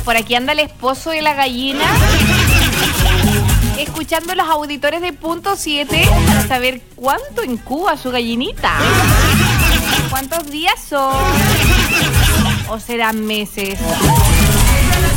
por aquí anda el esposo de la gallina, escuchando los auditores de Punto 7 para saber cuánto incuba su gallinita. ¿Cuántos días son? ¿O serán meses?